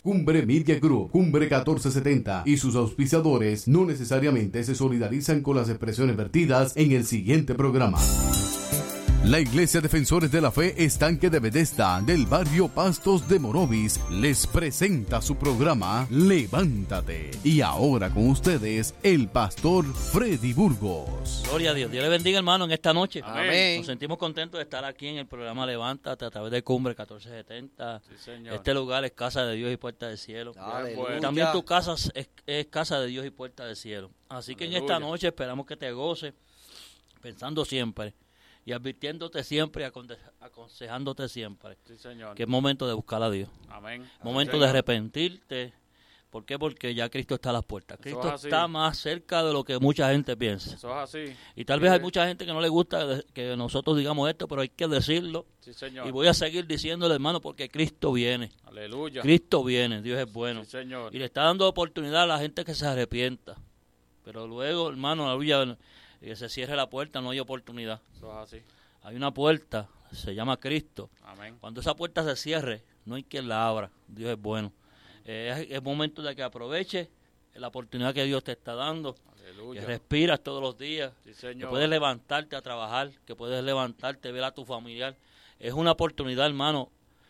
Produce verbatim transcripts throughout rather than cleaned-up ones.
Cumbre Media Group, Cumbre catorce setenta y sus auspiciadores no necesariamente se solidarizan con las expresiones vertidas en el siguiente programa. La Iglesia Defensores de la Fe Estanque de Bethesda del barrio Pastos de Morovis les presenta su programa Levántate. Y ahora con ustedes el pastor Freddy Burgos. Gloria a Dios. Dios le bendiga, hermano, en esta noche. Amén. Nos sentimos contentos de estar aquí en el programa Levántate a través de Cumbre catorce setenta. Sí, señor. Este lugar es casa de Dios y puerta del cielo. Aleluya. También tu casa es, es casa de Dios y puerta del cielo. Así que Aleluya. en esta noche esperamos que te goces, pensando siempre y advirtiéndote siempre y aconse- aconsejándote siempre Sí, señor. que es momento de buscar a Dios. Amén. Momento Sí, de señor. arrepentirte. ¿Por qué? Porque ya Cristo está a las puertas. Eso Cristo es así. está más cerca de lo que mucha gente piensa. Eso es así. Y tal vez hay mucha gente que no le gusta de- que nosotros digamos esto, pero hay que decirlo. Sí, señor. Y voy a seguir diciéndole, hermano, porque Cristo viene. Aleluya. Cristo viene, Dios es bueno. Sí, señor. Y le está dando oportunidad a la gente que se arrepienta. Pero luego, hermano, aleluya, que se cierre la puerta, no hay oportunidad. Eso es así. Hay una puerta, se llama Cristo. Amén. Cuando esa puerta se cierre, no hay quien la abra. Dios es bueno. Eh, es, es momento de que aproveche la oportunidad que Dios te está dando. Que Aleluya. respiras todos los días. Sí, Que señor. puedes levantarte a trabajar. Que puedes levantarte, ver a tu familiar. Es una oportunidad, hermano,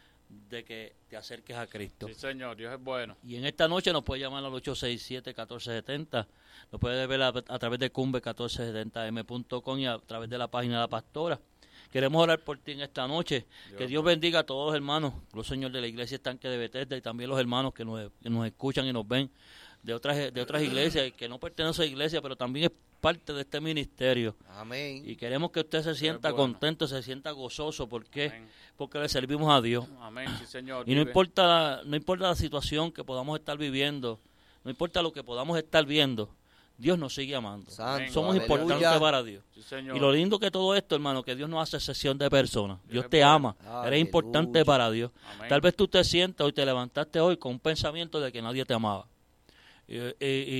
de que te acerques a Cristo. Sí, señor. Dios es bueno. Y en esta noche nos puede llamar al ocho seis siete, uno cuatro siete cero. Nos puede ver a, a través de cumbre catorce setenta eme punto com y a través de la página de la pastora. Queremos orar por ti en esta noche. Dios Que Dios bendiga a todos los hermanos, los señores de la iglesia Estanque de Bethesda y también los hermanos que nos, que nos escuchan y nos ven de otras de otras iglesias, que no pertenecen a iglesia, pero también es parte de este ministerio. Amén. Y queremos que usted se sienta bueno. contento, se sienta gozoso. ¿Por qué? Amén. Porque le servimos a Dios. Amén. Sí, señor. Y no Vive. importa, no importa la situación que podamos estar viviendo, no importa lo que podamos estar viendo, Dios nos sigue amando. Santo, Somos aleluya. importantes para Dios. Sí, señor. Y lo lindo que todo esto, hermano, que Dios no hace excepción de personas. Dios es te bueno. ama. Aleluya. Eres importante para Dios. Amén. Tal vez tú te sientas hoy, te levantaste hoy con un pensamiento de que nadie te amaba. Y, y,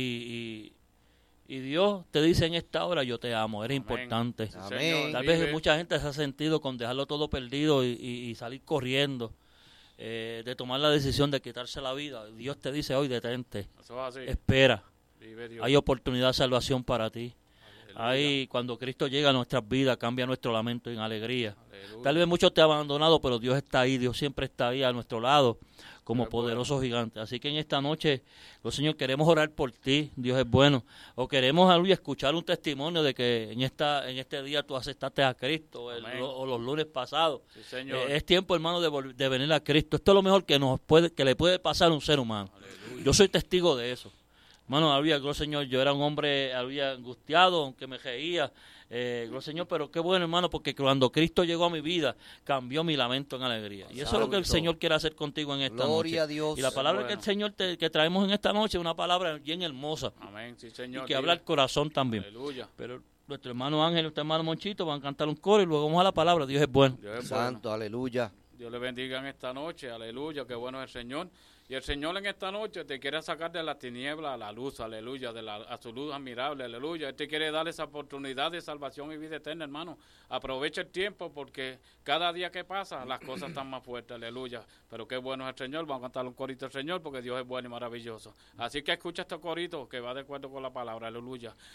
y, y- y Dios te dice en esta hora, yo te amo, eres Amén. importante. Sí, Amén. señor. Tal Vive. vez mucha gente se ha sentido con dejarlo todo perdido y, y- y salir corriendo, eh, de tomar la decisión de quitarse la vida. Dios te dice hoy, detente, Eso es así. espera, Vive Dios. hay oportunidad de salvación para ti. Aleluya. Ahí, cuando Cristo llega a nuestras vidas, cambia nuestro lamento en alegría. Aleluya. Tal vez muchos te han abandonado, pero Dios está ahí, Dios siempre está ahí a nuestro lado, como Dios es poderoso gigante. Así que en esta noche, los Señor, queremos orar por ti, Dios es bueno. O queremos, aleluya, escuchar un testimonio de que en esta en este día tú aceptaste a Cristo, el- Amén. lo- o los lunes pasados. Sí, señor. Eh, es tiempo, hermano, de, vol- de venir a Cristo. Esto es lo mejor que nos puede, que le puede pasar a un ser humano. Aleluya. Yo soy testigo de eso. Hermano, había, gloria al Señor, yo era un hombre, había angustiado, aunque me reía, eh, gloria al Señor, pero qué bueno, hermano, porque cuando Cristo llegó a mi vida, cambió mi lamento en alegría. Y eso es lo que el Santo. Señor quiere hacer contigo en esta Gloria noche. a Dios. Y la palabra Bueno. que el Señor te, que traemos en esta noche es una palabra bien hermosa Amén. Sí, señor. y que Vive. habla al corazón también. Aleluya. Pero nuestro hermano Ángel y nuestro hermano Monchito van a cantar un coro y luego vamos a la palabra. Dios es bueno. Dios es bueno. Santo, aleluya. Dios le bendiga en esta noche, aleluya, qué bueno es el Señor. Y el Señor en esta noche te quiere sacar de la tiniebla a la luz, aleluya, de la, a su luz admirable, aleluya. Él te quiere dar esa oportunidad de salvación y vida eterna, hermano. Aprovecha el tiempo porque cada día que pasa las cosas están más fuertes, aleluya. Pero qué bueno es el Señor, vamos a cantar un corito al Señor porque Dios es bueno y maravilloso. Así que escucha este corito que va de acuerdo con la palabra, aleluya.